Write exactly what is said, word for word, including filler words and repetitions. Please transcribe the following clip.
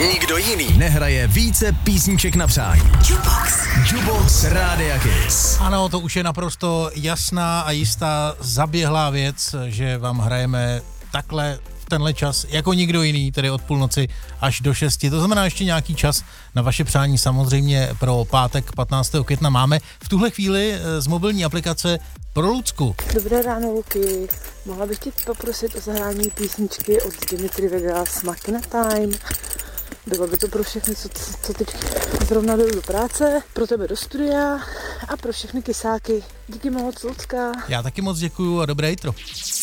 nikdo jiný nehraje více písniček na přání. Jukebox. Jukebox Rádia Kiss. Ano, to už je naprosto jasná a jistá zaběhlá věc, že vám hrajeme takhle v tenhle čas jako nikdo jiný, tedy od půlnoci až do šesti. To znamená ještě nějaký čas na vaše přání samozřejmě pro pátek patnáctého května máme. V tuhle chvíli z mobilní aplikace pro Lucku. Dobré ráno, Luky. Mohla bych tě poprosit o zahrání písničky od Dimitri Vegas Machina Time. Bylo by to pro všechny, co, co teď zrovna jdou do práce, pro tebe do studia a pro všechny kysáky. Díky moc, Lucka. Já taky moc děkuju a dobré jitro.